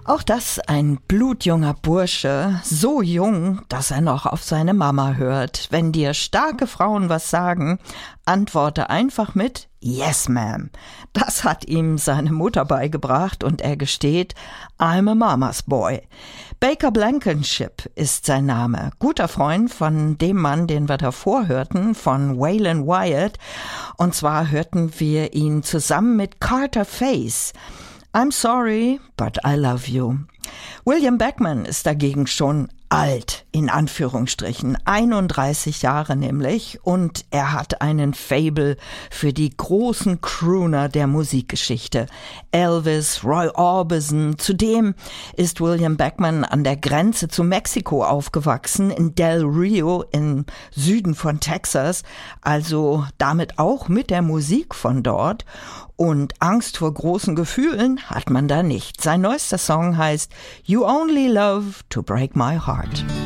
Auch das ein blutjunger Bursche, so jung, dass er noch auf seine Mama hört. Wenn dir starke Frauen was sagen, antworte einfach mit Yes, ma'am. Das hat ihm seine Mutter beigebracht und er gesteht, I'm a mama's boy. Baker Blankenship ist sein Name. Guter Freund von dem Mann, den wir davor hörten, von Waylon Wyatt. Und zwar hörten wir ihn zusammen mit Carter Face. I'm sorry, but I love you. William Beckman ist dagegen schon alt, in Anführungsstrichen, 31 Jahre nämlich, und er hat einen Faible für die großen Crooner der Musikgeschichte. Elvis, Roy Orbison. Zudem ist William Beckman an der Grenze zu Mexiko aufgewachsen, in Del Rio im Süden von Texas, also damit auch mit der Musik von dort. Und Angst vor großen Gefühlen hat man da nicht. Sein neuester Song heißt You Only Love to Break My Heart.